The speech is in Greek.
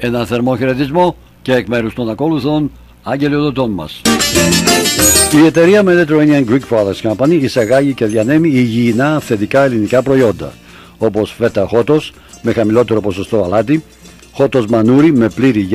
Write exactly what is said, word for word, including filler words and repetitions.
Ένα θερμό χαιρετισμό και εκ μέρους των ακόλουθων αγγελιοδοτών μας. Η εταιρεία Mediterranean Greek Brothers Company εισαγάγει και διανέμει υγιεινά αυθεντικά ελληνικά προϊόντα, όπως φέτα χότος με χαμηλότερο ποσοστό αλάτι, χότος μανούρι με πλήρη